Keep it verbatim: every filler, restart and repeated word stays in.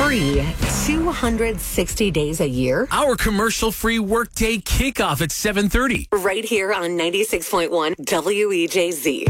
free two hundred sixty days a year. Our commercial-free workday kickoff at seven thirty. Right here on ninety-six point one W E J Z.